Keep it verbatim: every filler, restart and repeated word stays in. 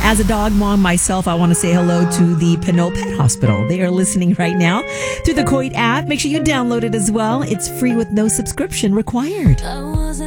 As a dog mom myself, I want to say hello to the Pinot Pet Hospital. They are listening right now through the Coit app. Make sure you download it as well. It's free with no subscription required.